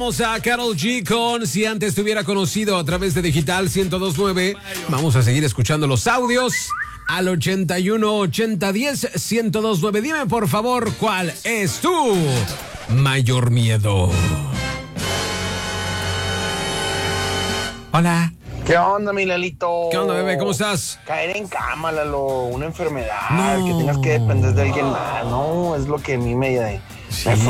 Vamos a Karol G con Si antes te hubiera conocido a través de Digital 102.9. Vamos a seguir escuchando los audios al 81 80 10 102.9. Dime por favor cuál es tu mayor miedo. Hola. ¿Qué onda, mi Lalito? ¿Qué onda, bebé? ¿Cómo estás? Caer en cama, Lalo, una enfermedad, No. que tengas que depender de alguien más, no, es lo que a mí me Sí.